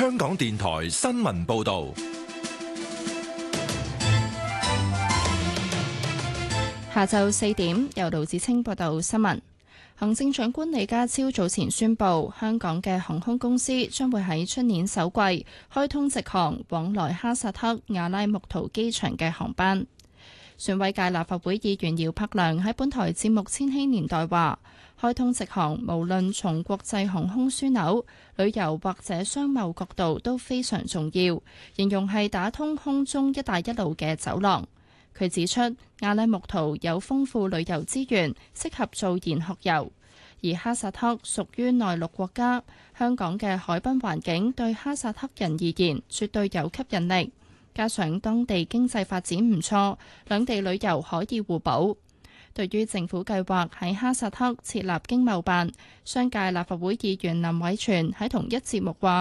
香港電台新聞報道。 下晝4點，由盧子清報道新聞。行政長官李家超早前宣布，香港嘅航空公司將會喺出年首季開通直航往來哈薩克阿拉木圖機場嘅航班。選委界立法會議員姚柏良喺本台節目《千禧年代》話，開通直航無論從國際航空樞紐、旅遊或者商貿角度都非常重要，形容係打通空中一帶一路嘅走廊。佢指出，阿拉木圖有豐富旅遊資源，適合做研學遊，而哈薩克屬於內陸國家，香港嘅海濱環境對哈薩克人而言絕對有吸引力，加上當地經濟發展唔錯，兩地旅遊可以互補。對於政府計劃喺哈薩克設立經貿辦，商界立法會議員林偉全喺同一節目話，